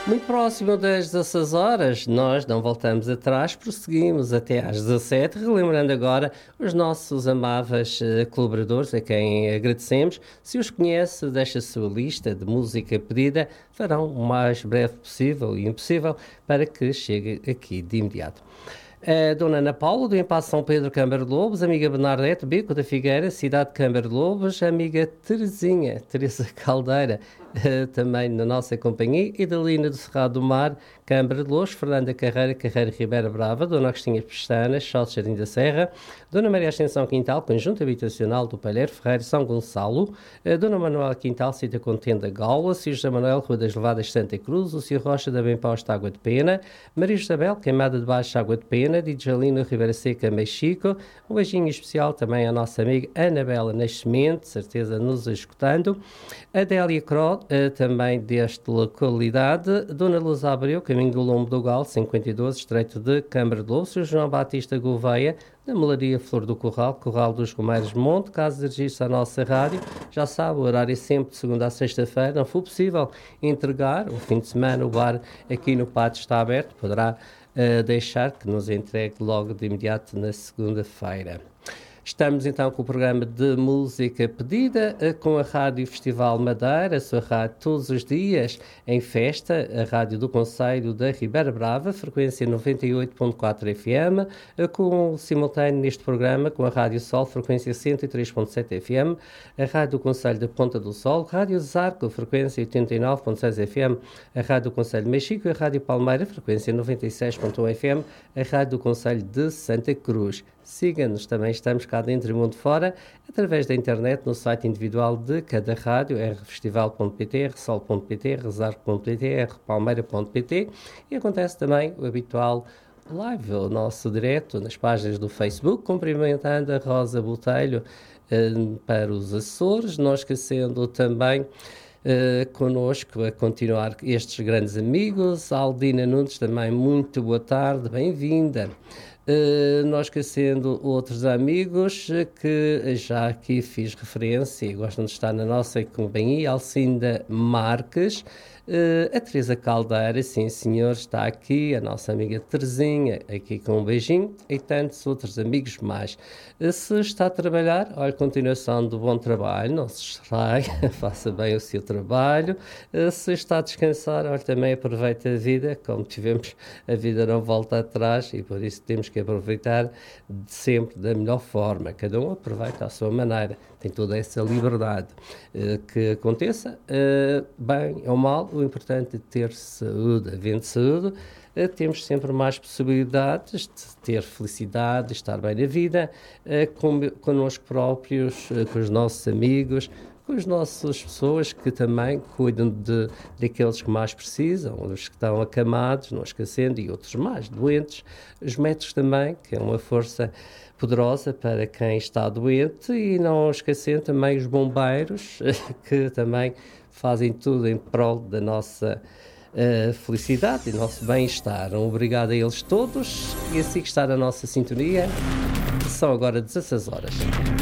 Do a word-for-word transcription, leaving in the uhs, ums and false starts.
Muito próximo das dezasseis horas, nós não voltamos atrás, prosseguimos até às dezassete, relembrando agora os nossos amáveis uh, colaboradores, a quem agradecemos. Se os conhece, deixa a sua lista de música pedida, farão o mais breve possível e impossível para que chegue aqui de imediato. A Dona Ana Paula, do Impasse São Pedro, Câmara de Lobos, amiga Bernadette, Beco da Figueira, cidade de Câmara de Lobos, amiga Terezinha, Teresa Caldeira, também na nossa companhia, Idalina do Cerrado do Mar, Câmara de Lobos, Fernanda Carreira, Carreira Ribeira Brava, Dona Agostinha Pestanas, Salto Jardim da Serra, Dona Maria Ascensão Quintal, Conjunto Habitacional do Palheiro Ferreira, São Gonçalo, Dona Manuela Quintal, Cita Contenda Gaula, Sr. José Manuel, Rua das Levadas, Santa Cruz, o Sr. Rocha da Bemposta, Água de Pena, Maria Isabel, Queimada de Baixo, Água de Pena, Djalina Ribeira Seca, Mexico, um beijinho especial também à nossa amiga Anabela Nascimento, certeza nos escutando, Adélia Cro, também desta localidade, Dona Luz Abreu, Caminho do Lombo do Galo, cinquenta e dois, Estreito de Câmara de Lobos, João Batista Gouveia, da Melaria Flor do Corral, Corral dos Romeiros Monte, caso de registro à nossa rádio, já sabe, o horário é sempre de segunda a sexta-feira, não for possível entregar, o fim de semana o bar aqui no pátio está aberto, poderá uh, deixar que nos entregue logo de imediato na segunda-feira. Estamos então com o programa de música pedida, com a Rádio Festival Madeira, a sua rádio todos os dias em festa, a Rádio do Concelho da Ribeira Brava, frequência noventa e oito ponto quatro F M, com simultâneo neste programa com a Rádio Sol, frequência cento e três ponto sete F M, a Rádio do Concelho da Ponta do Sol, Rádio Zarco, frequência oitenta e nove ponto seis F M, a Rádio do Concelho de Mexico, a Rádio Palmeira, frequência noventa e seis ponto um F M, a Rádio do Concelho de Santa Cruz. Siga-nos, também estamos cá dentro e mundo fora, através da internet, no site individual de cada rádio, r festival ponto p t, r sol ponto p t, r zarco ponto p t, r palmeira ponto p t, e acontece também o habitual live, o nosso direto, nas páginas do Facebook, cumprimentando a Rosa Botelho eh, para os Açores, não esquecendo também Uh, connosco a continuar estes grandes amigos. A Aldina Nunes também, muito boa tarde, bem-vinda. Uh, nós esquecendo outros amigos que já aqui fiz referência e gostam de estar na nossa companhia, Alcinda Marques, uh, a Teresa Caldeira, sim senhor, está aqui, a nossa amiga Terezinha, aqui com um beijinho, e tantos outros amigos mais. Uh, se está a trabalhar, olha, continuação do bom trabalho, não se distraia, faça bem o seu trabalho. Uh, se está a descansar, olha, também aproveita a vida, como tivemos, a vida não volta atrás e por isso temos que aproveitar sempre da melhor forma. Cada um aproveita à sua maneira, tem toda essa liberdade. Uh, que aconteça, uh, bem ou mal, o importante é ter saúde. Havendo saúde, uh, temos sempre mais possibilidades de ter felicidade, de estar bem na vida, uh, com, connosco próprios, uh, com os nossos amigos, com as nossas pessoas que também cuidam de, daqueles que mais precisam, os que estão acamados, não esquecendo, e outros mais doentes, os médicos também, que é uma força poderosa para quem está doente, e não esquecendo também os bombeiros, que também fazem tudo em prol da nossa uh, felicidade e nosso bem-estar. Um obrigado a eles todos, e assim que está na nossa sintonia, são agora dezasseis horas.